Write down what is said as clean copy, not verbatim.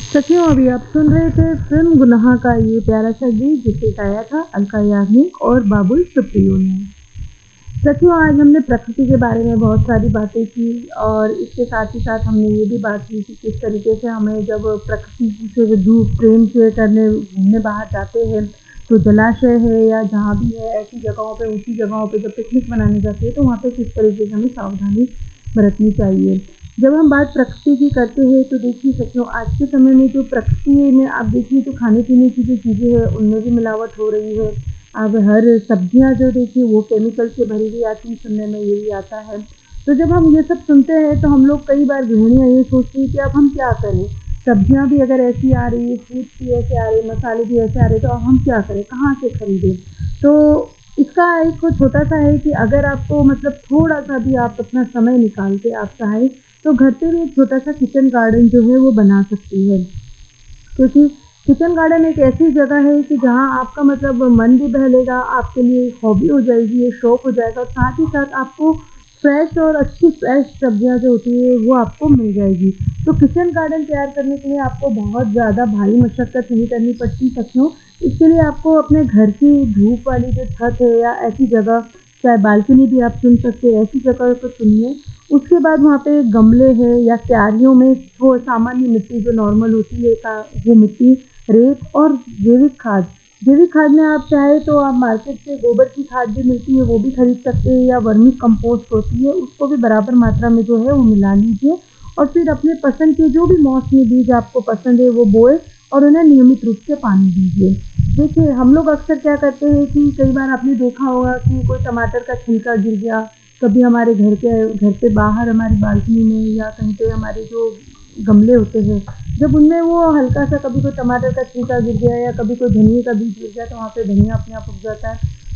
सखियों, अभी आप सुन रहे थे फिल्म गुनाह का ये प्यारा सा गीत जिसे गाया था अलका याग्निक और बाबुल सुप्रियो ने। सखियों, आज हमने प्रकृति के बारे में बहुत सारी बातें की और इसके साथ ही साथ हमने ये भी बात की कि किस तरीके से हमें जब प्रकृति से दूर प्रेम से करने घूमने बाहर जाते हैं तो जलाशय है या जहाँ भी है ऐसी जगहों पे ऊँची जगहों पे जब पिकनिक मनाने जाते हैं तो वहाँ पे किस तरीके से हमें सावधानी बरतनी चाहिए। जब हम बात प्रकृति की करते हैं तो देखिए सखियों, आज के समय में जो प्रकृति में आप देखिए तो खाने-पीने की जो चीज़ें हैं उनमें भी मिलावट हो रही है। अब हर सब्जियाँ जो देखिए वो केमिकल से भरी हुई आती हैं, सुनने में यही आता है। तो जब हम ये सब सुनते हैं तो हम लोग कई बार गृहिणियाँ ये सोचती हैं कि अब हम क्या करें? सब्जियाँ भी अगर ऐसी आ रही है, फ्रूट्स भी ऐसे आ रहे हैं, मसाले भी ऐसे आ रहे हैं तो अब हम क्या करें? कहाँ से खरीदें? तो इसका एक छोटा-सा है कि अगर आपको मतलब थोड़ा-सा भी आप अपना समय निकाल के आप चाहें तो घर पे भी एक छोटा-सा किचन गार्डन जो है वो बना सकती है। क्योंकि किचन गार्डन एक ऐसी जगह है कि जहाँ आपका मतलब मन भी बहलेगा, आपके लिए एक हॉबी हो जाएगी, एक शौक हो जाएगा और साथ ही साथ आपको फ्रेश और अच्छी फ्रेश सब्जियाँ जो होती है वो आपको मिल जाएगी। तो किचन गार्डन तैयार करने के लिए आपको बहुत ज़्यादा भारी मशक्कत नहीं करनी पड़ती सखियों। इसके लिए आपको अपने घर की धूप वाली जो छत है या ऐसी जगह, चाहे बालकनी भी आप चुन सकते हैं, ऐसी जगह को चुनिए। उसके बाद वहाँ पे गमले हैं या क्यारियों में वो सामान्य मिट्टी जो नॉर्मल होती है का वो मिट्टी, रेत और जैविक खाद। जैविक खाद में आप चाहें तो आप मार्केट से गोबर की खाद भी मिलती है वो भी खरीद सकते हैं या वर्मी कंपोस्ट होती है उसको भी बराबर मात्रा में जो है वो मिला लीजिए और फिर अपने पसंद के जो भी मौसमी बीज आपको पसंद है वो बोएँ और उन्हें नियमित रूप से पानी दीजिए। देखिए, हम लोग अक्सर क्या करते हैं कि कई बार आपने देखा होगा कि कोई टमाटर का छिलका गिर गया, कभी हमारे घर पे बाहर हमारी बालकनी में या कहीं पे हमारे जो गमले होते हैं, जब उनमें वो हल्का-सा कभी कोई टमाटर का छिलका गिर गया या कभी कोई धनिये का बीज गिर गया तो वहाँ पे धनिया अपने आप उग जाता है।